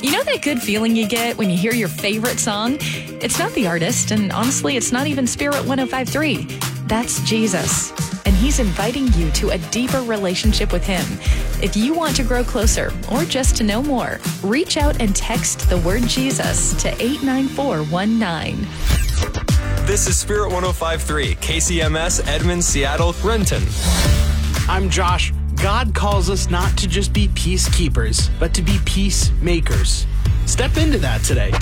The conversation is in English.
You know that good feeling you get when you hear your favorite song? It's not the artist, and honestly, it's not even Spirit 105.3. That's Jesus. And he's inviting you to a deeper relationship with him. If you want to grow closer or just to know more, reach out and text the word Jesus to 89419. This is Spirit 105.3, KCMS, Edmond, Seattle, Renton. I'm Josh. God calls us not to just be peacekeepers, but to be peacemakers. Step into that today.